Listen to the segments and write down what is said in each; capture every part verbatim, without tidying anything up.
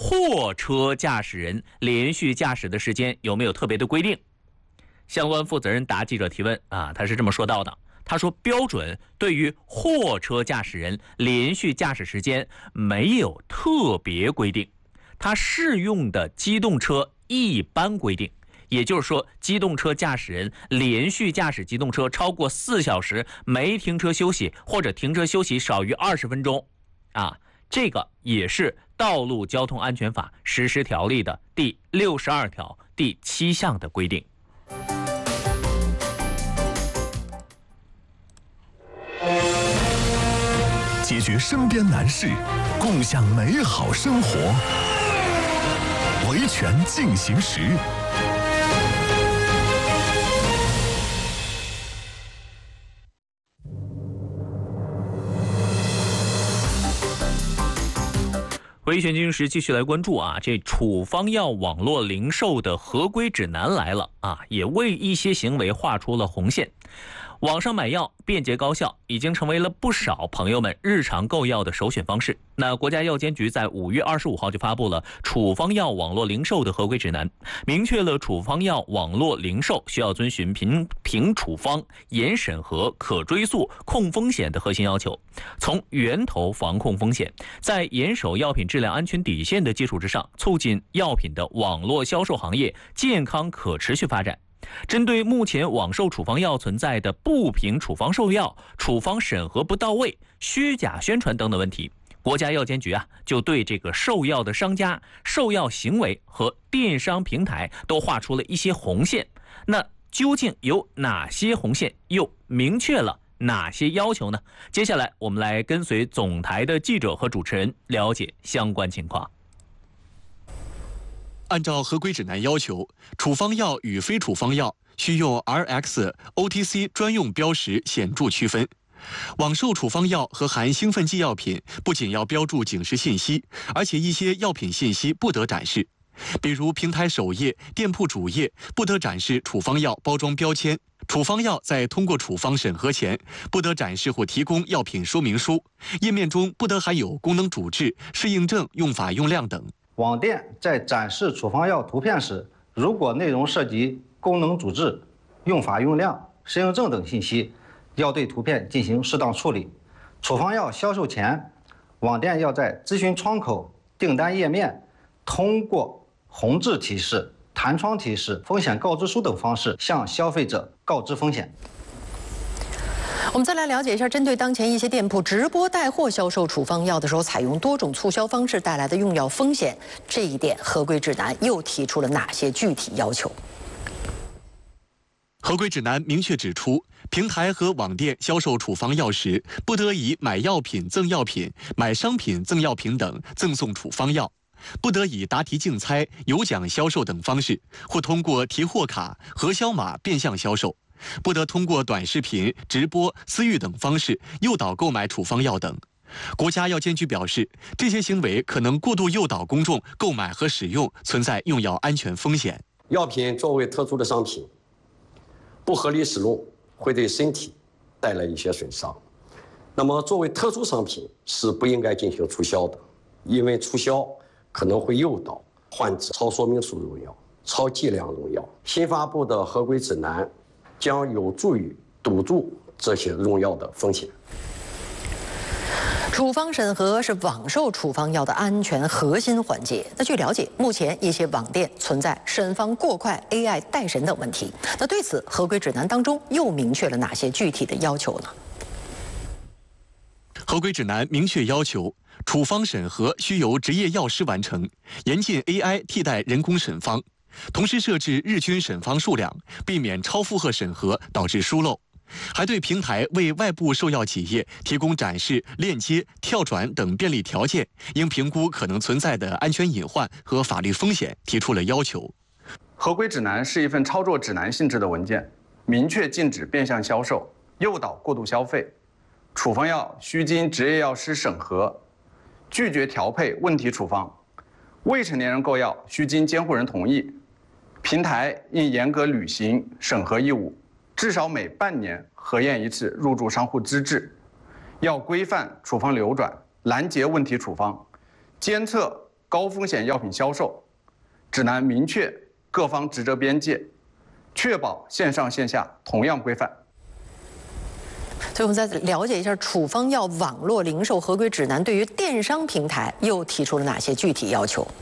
货车驾驶人连续驾驶的时间有没有特别的规定？相关负责人答记者提问啊，他是这么说到的。他说，标准对于货车驾驶人连续驾驶时间没有特别规定，它适用的机动车一般规定。也就是说，机动车驾驶人连续驾驶机动车超过四小时没停车休息，或者停车休息少于二十分钟，啊，这个也是《道路交通安全法实施条例》的第六十二条第七项的规定。 解决身边难事，共享美好生活。维权进行时。 维权进行时继续来关注啊，这处方药网络零售的合规指南来了啊，也为一些行为画出了红线。网上买药便捷高效，已经成为了不少朋友们日常购药的首选方式。那国家药监局在五月二十五号就发布了处方药网络零售的合规指南，明确了处方药网络零售需要遵循凭凭处方、严审核、可追溯、控风险的核心要求，从源头防控风险，在严守药品质量安全底线的基础之上，促进药品的网络销售行业健康可持续发展。针对目前网售处方药存在的不凭处方售药、处方审核不到位、虚假宣传等等问题，国家药监局啊就对这个售药的商家、售药行为和电商平台都画出了一些红线。那究竟有哪些红线，又明确了哪些要求呢？接下来我们来跟随总台的记者和主持人了解相关情况。 按照合规指南要求，处方药与非处方药需用 R X、O T C 专用标识显著区分。网售处方药和含兴奋剂药品不仅要标注警示信息，而且一些药品信息不得展示，比如平台首页、店铺主页不得展示处方药包装标签。处方药在通过处方审核前，不得展示或提供药品说明书，页面中不得含有功能主治、适应症、用法用量等。 网店在展示处方药图片时，如果内容涉及功能主治、用法用量、适应症等信息，要对图片进行适当处理。处方药销售前，网店要在咨询窗口、订单页面通过红字提示、弹窗提示、风险告知书等方式向消费者告知风险。 我们再来了解一下，针对当前一些店铺直播带货销售处方药的时候，采用多种促销方式带来的用药风险，这一点合规指南又提出了哪些具体要求？ 合规指南明确指出，平台和网店销售处方药时，不得以买药品赠药品、买商品赠药品等赠送处方药，不得以答题竞猜、有奖销售等方式，或通过提货卡、核销码变相销售。不得通过短视频、直播、私域等方式诱导购买处方药等。国家药监局表示，这些行为可能过度诱导公众购买和使用，存在用药安全风险。 药品作为特殊的商品，不合理使用会对身体带来一些损伤。那么，作为特殊商品是不应该进行促销的，因为促销可能会诱导患者超说明书用药、超剂量用药。新发布的合规指南将有助于堵住这些用药的风险。 处方审核是网售处方药的安全核心环节。那据了解，目前一些网店存在审方过快、A I 代审等问题。那对此，合规指南当中又明确了哪些具体的要求呢？ 合规指南明确要求，处方审核需由执业药师完成，严禁 A I 替代人工审方。同时设置日均审方数量，避免超负荷审核导致疏漏。还对平台为外部售药企业提供展示、链接、跳转等便利条件，应评估可能存在的安全隐患和法律风险，提出了要求。 合规指南是一份操作指南性质的文件，明确禁止变相销售、诱导过度消费。处方药需经执业药师审核，拒绝调配问题处方。未成年人购药需经监护人同意。平台应严格履行审核义务，至少每半年核验一次入驻商户资质，要规范处方流转，拦截问题处方，监测高风险药品销售，指南明确各方职责边界，确保线上线下同样规范。 所以我们再了解一下处方药网络零售合规指南对于电商平台又提出了哪些具体要求。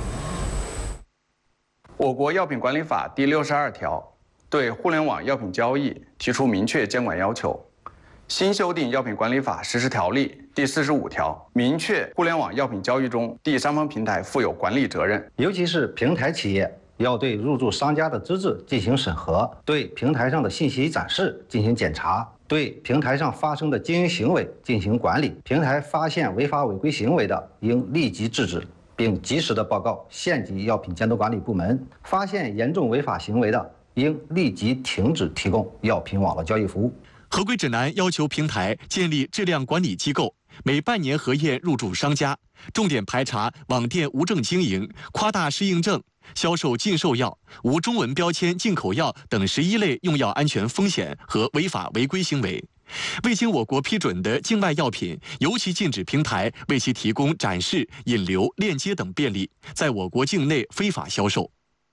我国药品管理法第六十二条对互联网药品交易提出明确监管要求。新修订药品管理法实施条例第四十五条明确互联网药品交易中第三方平台负有管理责任， 尤其是平台企业要对入驻商家的资质进行审核，对平台上的信息展示进行检查，对平台上发生的经营行为进行管理。平台发现违法违规行为的，应立即制止，并及时的报告县级药品监督管理部门。发现严重违法行为的，应立即停止提供药品网络交易服务。 合规指南要求平台建立质量管理机构，每半年核验入驻商家，重点排查网店无证经营、夸大适应症、销售禁售药、无中文标签进口药等十一类用药安全风险和违法违规行为。未经我国批准的境外药品，尤其禁止平台为其提供展示、引流、链接等便利，在我国境内非法销售。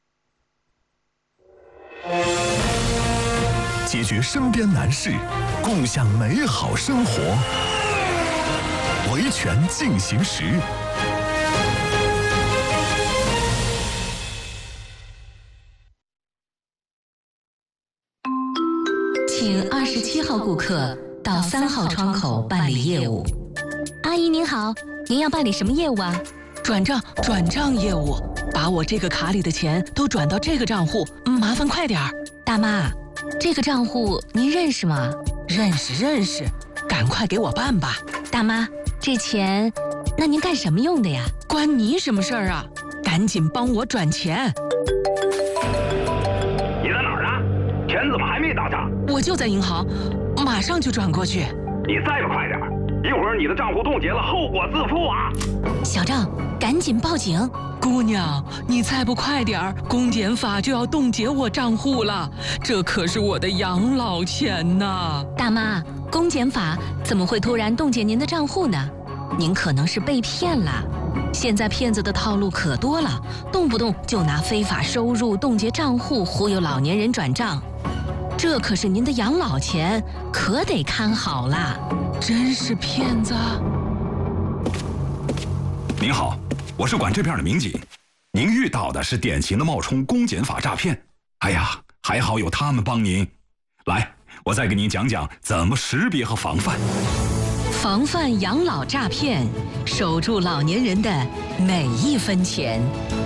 解决身边难事，共享美好生活。维权进行时。 请二十七号顾客到三号窗口办理业务。 阿姨您好，您要办理什么业务啊？ 转账，转账业务，把我这个卡里的钱都转到这个账户，麻烦快点儿。 大妈，这个账户您认识吗？ 认识认识，赶快给我办吧。 大妈，这钱，那您干什么用的呀？ 关你什么事儿啊？赶紧帮我转钱。 你在哪儿啊？钱怎么还没到账？ 我就在银行，马上就转过去。 你再不快点，一会儿你的账户冻结了，后果自负啊！ 小郑，赶紧报警！ 姑娘，你再不快点儿，公检法就要冻结我账户了，这可是我的养老钱呐！ 大妈，公检法怎么会突然冻结您的账户呢？您可能是被骗了。现在骗子的套路可多了，动不动就拿非法收入冻结账户忽悠老年人转账，这可是您的养老钱，可得看好啦！ 真是骗子！ 您好，我是管这片的民警，您遇到的是典型的冒充公检法诈骗。哎呀，还好有他们帮您。来，我再给您讲讲怎么识别和防范。 防范养老诈骗，守住老年人的每一分钱。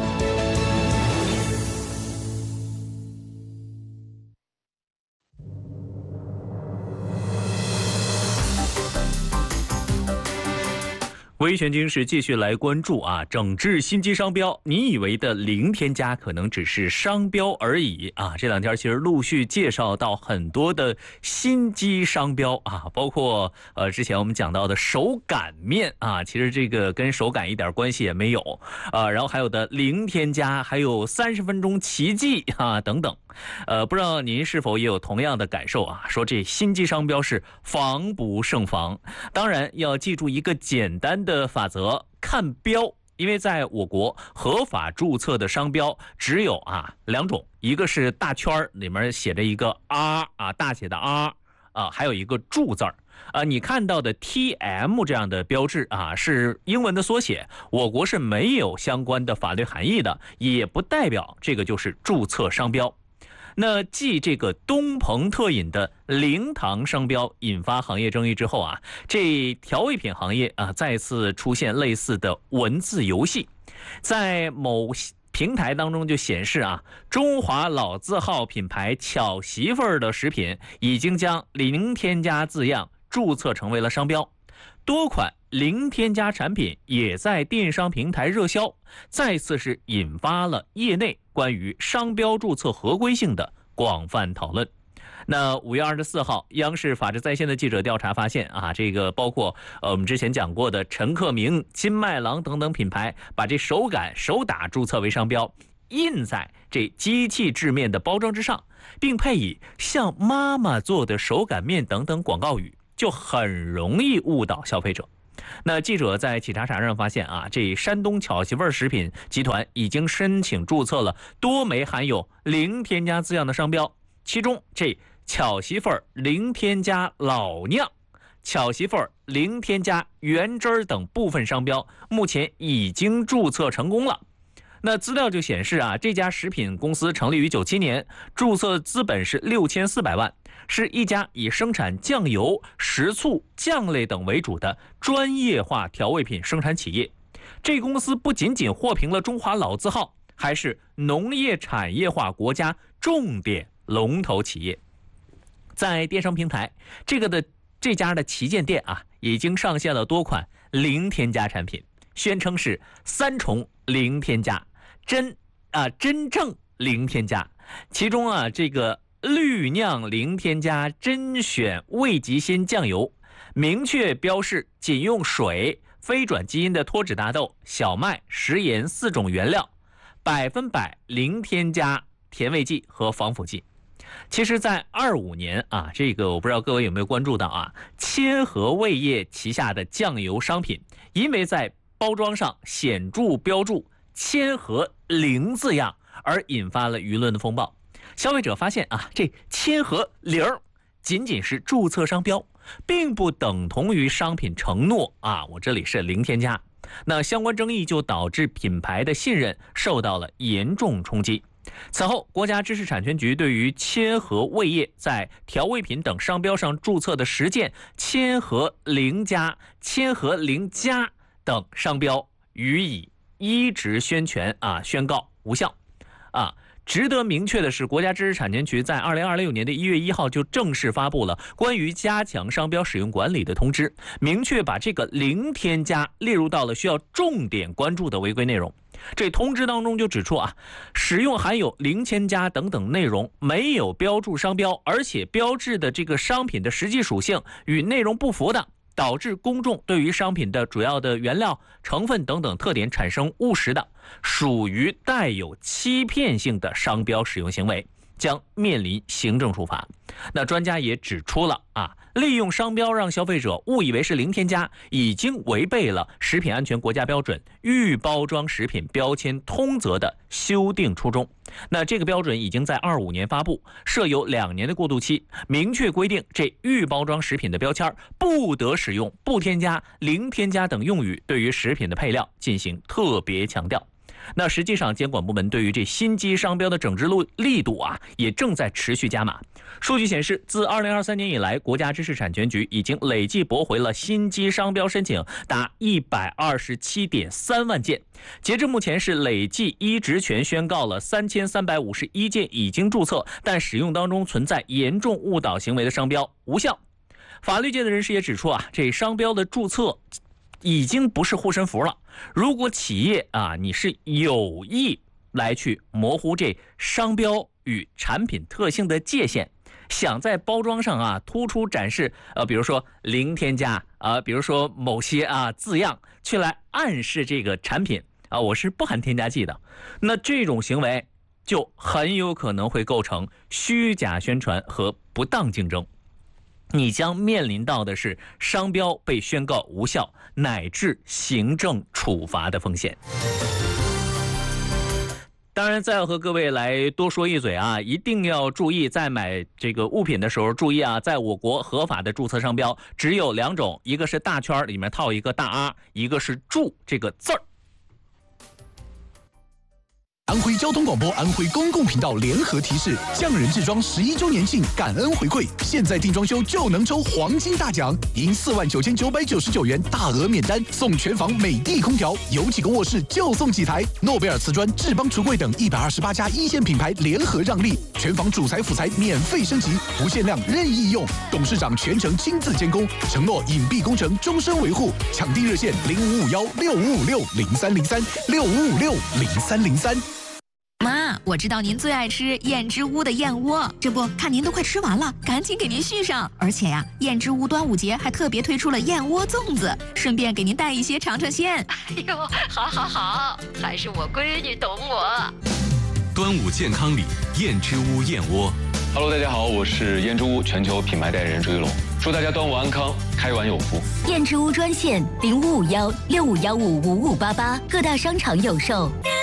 维权经时继续来关注啊，整治心机商标。你以为的零添加可能只是商标而已啊！这两天其实陆续介绍到很多的心机商标啊，包括呃之前我们讲到的手擀面啊，其实这个跟手擀一点关系也没有啊。然后还有的零添加，还有三十分钟奇迹啊等等。呃，不知道您是否也有同样的感受啊？说这心机商标是防不胜防，当然要记住一个简单的法则，看标。因为在我国合法注册的商标只有啊两种，一个是大圈里面写着一个 R 啊，大写的 R 啊，还有一个注字儿啊。你看到的 T M 这样的标志啊，是英文的缩写，我国是没有相关的法律含义的，也不代表这个就是注册商标。那继这个东鹏特饮的零糖商标引发行业争议之后啊，这调味品行业啊再次出现类似的文字游戏，在某平台当中就显示啊，中华老字号品牌巧媳妇儿的食品已经将零添加字样注册成为了商标。多款零添加产品也在电商平台热销，再次是引发了业内关于商标注册合规性的广泛讨论。那五月二十四号，央视法治在线的记者调查发现啊，这个包括呃我们之前讲过的陈克明、金麦郎等等品牌，把这手擀、手打注册为商标，印在这机器制面的包装之上，并配以像妈妈做的手擀面等等广告语，就很容易误导消费者。 那记者在企查查上发现啊，这山东巧媳妇食品集团已经申请注册了多枚含有零添加字样的商标，其中这巧媳妇零添加老酿、巧媳妇零添加原汁儿等部分商标目前已经注册成功了。那资料就显示啊，这家食品公司成立于九七年，注册资本是六千四百万，是一家以生产酱油、食醋、酱类等为主的专业化调味品生产企业。这公司不仅仅获评了中华老字号，还是农业产业化国家重点龙头企业。在电商平台，这个的这家的旗舰店啊，已经上线了多款零添加产品，宣称是三重零添加。真啊，真正零添加，其中啊，这个绿酿零添加甄选味极鲜酱油，明确标示仅用水、非转基因的脱脂大豆、小麦、食盐四种原料，百分百零添加甜味剂和防腐剂。其实，在二五年啊，这个我不知道各位有没有关注到啊，千和味业旗下的酱油商品，因为在包装上显著标注千和零字样而引发了舆论的风暴。消费者发现啊，这千和零仅仅是注册商标，并不等同于商品承诺啊，我这里是零添加。那相关争议就导致品牌的信任受到了严重冲击。此后，国家知识产权局对于千和味业在调味品等商标上注册的十件千和零加、千和零加等商标予以依职宣权啊，宣告无效啊。值得明确的是，国家知识产权局在二零二六年的一月一号就正式发布了关于加强商标使用管理的通知，明确把这个零添加列入到了需要重点关注的违规内容。这通知当中就指出啊，使用含有零添加等等内容没有标注商标，而且标志的这个商品的实际属性与内容不符的，导致公众对于商品的主要的原料、成分等等特点产生误识的，属于带有欺骗性的商标使用行为，将面临行政处罚。那专家也指出了啊，利用商标让消费者误以为是零添加，已经违背了食品安全国家标准预包装食品标签通则的修订初衷。那这个标准已经在二五年发布，设有两年的过渡期，明确规定这预包装食品的标签不得使用不添加、零添加等用语，对于食品的配料进行特别强调。那实际上，监管部门对于这新机商标的整治力度啊，也正在持续加码。数据显示，自二零二三年以来，国家知识产权局已经累计驳回了新机商标申请达一百二十七点三万件。截至目前，是累计依职权宣告了三千三百五十一件已经注册但使用当中存在严重误导行为的商标无效。法律界的人士也指出啊，这商标的注册已经不是护身符了。如果企业啊，你是有意来去模糊这商标与产品特性的界限，想在包装上啊突出展示呃，比如说零添加啊，比如说某些啊字样，去来暗示这个产品啊我是不含添加剂的，那这种行为就很有可能会构成虚假宣传和不当竞争。你将面临到的是商标被宣告无效，乃至行政处罚的风险。当然，再要和各位来多说一嘴啊，一定要注意，在买这个物品的时候注意啊，在我国合法的注册商标只有两种，一个是大圈里面套一个大 R， 一个是注这个字儿。 安徽交通广播、安徽公共频道联合提示：匠人制装十一周年庆感恩回馈，现在订装修就能抽黄金大奖，赢四万九千九百九十九元大额免单，送全房美的空调，有几个卧室就送几台。诺贝尔瓷砖、智邦橱柜等一百二十八家一线品牌联合让利，全房主材辅材免费升级，不限量任意用，董事长全程亲自监工，承诺隐蔽工程终身维护。抢订热线零五五幺六五五六零三零三六五五六零三零三。 妈，我知道您最爱吃燕之屋的燕窝，这不看您都快吃完了，赶紧给您续上。而且呀、啊，燕之屋端午节还特别推出了燕窝粽子，顺便给您带一些尝尝鲜。 哎呦，好好好，还是我闺女懂我。 端午健康礼，燕之屋燕窝。 Hello， 大家好，我是燕之屋全球品牌代言人朱一龙。 祝大家端午安康，开碗有福。 燕之屋专线零五五幺六五幺五五五八八，各大商场有售。